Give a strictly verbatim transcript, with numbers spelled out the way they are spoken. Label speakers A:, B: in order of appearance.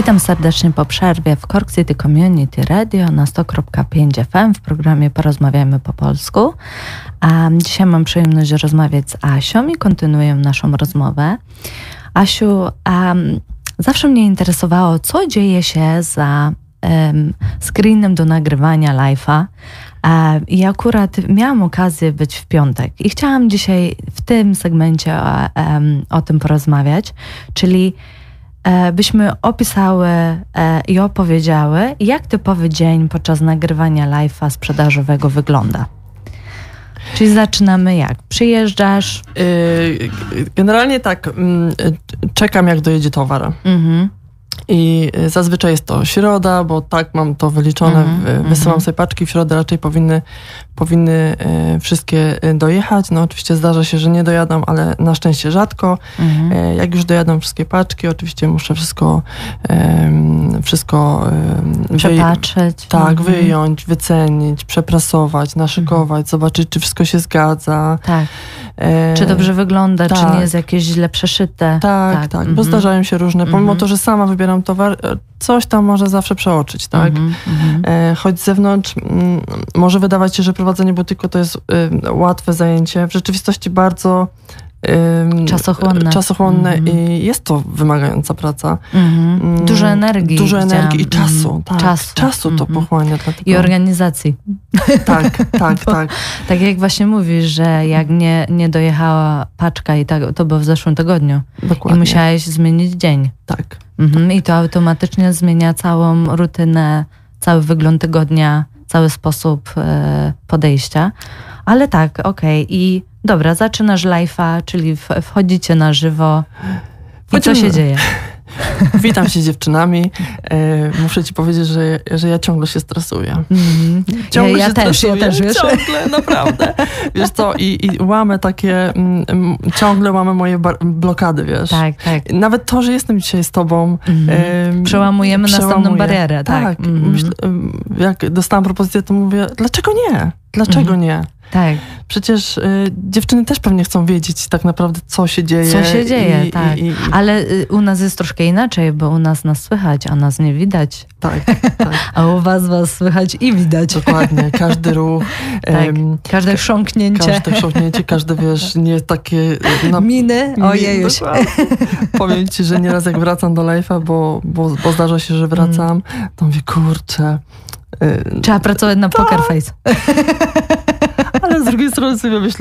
A: Witam serdecznie po przerwie w Cork City Community Radio na sto przecinek pięć F M w programie Porozmawiajmy po polsku. Um, dzisiaj mam przyjemność rozmawiać z Asią i kontynuuję naszą rozmowę. Asiu, um, zawsze mnie interesowało, co dzieje się za um, screenem do nagrywania live'a. Um, I akurat miałam okazję być w piątek i chciałam dzisiaj w tym segmencie um, o tym porozmawiać, czyli e, byśmy opisały e, i opowiedziały, jak typowy dzień podczas nagrywania live'a sprzedażowego wygląda. Czyli zaczynamy jak? Przyjeżdżasz?
B: Generalnie tak, czekam jak dojedzie towar. Mhm. I zazwyczaj jest to środa, bo tak mam to wyliczone, mm-hmm, wysyłam mm-hmm. sobie paczki, w środę raczej powinny, powinny e, wszystkie dojechać. No oczywiście zdarza się, że nie dojadą, ale na szczęście rzadko. Mm-hmm. E, jak już dojadą wszystkie paczki, oczywiście muszę wszystko e, wszystko e,
A: przepatrzeć.
B: Wyj- tak, mm-hmm. wyjąć, wycenić, przeprasować, naszykować, mm-hmm. zobaczyć, czy wszystko się zgadza.
A: Tak. E, czy dobrze wygląda, tak. czy nie jest jakieś źle przeszyte.
B: Tak, tak, tak mm-hmm. bo zdarzają się różne, pomimo mm-hmm. to, że sama wybieram towar, coś tam może zawsze przeoczyć, tak? Mm-hmm. E, choć z zewnątrz m, może wydawać się, że prowadzenie butyku to jest y, łatwe zajęcie. W rzeczywistości bardzo y,
A: czasochłonne,
B: czasochłonne mm-hmm. i jest to wymagająca praca.
A: Mm-hmm. Dużo energii.
B: Dużo energii i czasu. Mm-hmm. Tak, czasu, czasu mm-hmm. to pochłania. Dlatego...
A: I organizacji.
B: Tak, tak,
A: Bo,
B: tak.
A: Tak jak właśnie mówisz, że jak nie, nie dojechała paczka i tak, to było w zeszłym tygodniu.
B: Dokładnie.
A: I musiałeś zmienić dzień.
B: Tak.
A: Mhm. I to automatycznie zmienia całą rutynę, cały wygląd tygodnia, cały sposób e, podejścia. Ale tak, okej. Okay. I dobra, zaczynasz live'a, czyli w, wchodzicie na żywo. I Wchodzimy. Co się dzieje?
B: Witam się z dziewczynami. E, muszę ci powiedzieć, że, że ja ciągle się stresuję. Mm-hmm. Ciągle
A: ja, ja
B: się
A: też,
B: stresuję.
A: ja też, wiesz?
B: Ciągle, naprawdę. Wiesz co, i, i łamę takie, mm, ciągle łamę moje bar- blokady, wiesz.
A: Tak, tak.
B: Nawet to, że jestem dzisiaj z tobą.
A: Mm-hmm. e, Przełamujemy
B: przełamuję.
A: następną barierę. Tak.
B: tak.
A: Mm-hmm.
B: Myślę, jak dostałam propozycję, to mówię, dlaczego nie? Dlaczego mm-hmm. nie?
A: Tak.
B: Przecież y, dziewczyny też pewnie chcą wiedzieć tak naprawdę, co się dzieje.
A: Co się dzieje,
B: i,
A: tak.
B: I, i,
A: Ale y, u nas jest troszkę inaczej, bo u nas nas słychać, a nas nie widać.
B: Tak, tak.
A: A u was was słychać i widać.
B: Dokładnie. Każdy ruch.
A: Tak. Um, każde chrząknięcie.
B: Każde chrząknięcie, każde, wiesz, nie takie...
A: No, miny? Ojejuś.
B: Powiem ci, że nieraz jak wracam do live'a, bo, bo, bo zdarza się, że wracam, mm. to mówię, kurczę...
A: Trzeba pracować na poker face.
B: Ale z drugiej strony sobie myślę,